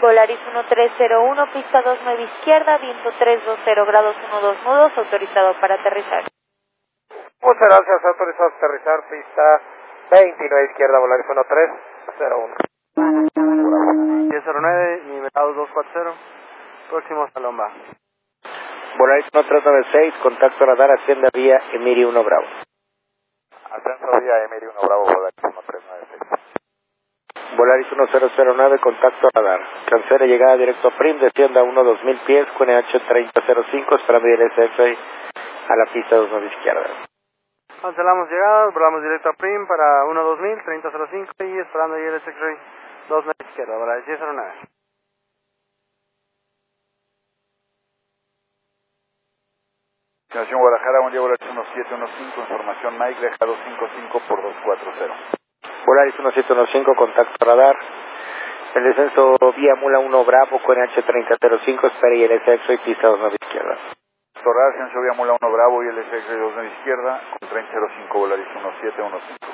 Volaris 1301, pista 29 izquierda, viento 320 grados 12 nudos, autorizado para aterrizar. Muchas gracias, autorizado a aterrizar, pista 29 izquierda, Volaris 1301. 1009, nivelado 240, próximo Salomba. Volaris 1396, contacto radar, asciende vía Emiri 1 Bravo. Ascenso vía Emiri 1 Bravo, Volaris 1396. Volaris 1009, contacto radar. Cancela llegada directo a Prim, descienda a 1-2000 pies, QNH 3005, esperando el SX a la pista 29 izquierda. Cancelamos llegada, volamos directo a Prim para 1-2000, 3005 y esperando el X-Ray 29 izquierda, Volaris 1009. Nación Guadalajara, buen día, Volaris 1715, información Mike, deja 255 por 240. Volaris 1715, contacto radar. El descenso vía Mula 1 Bravo, QNH 3005, espera y el SX y pista 29 izquierda. Torral, ascenso vía Mula 1 Bravo y el SX 29 izquierda, con 3005, Volaris 1715.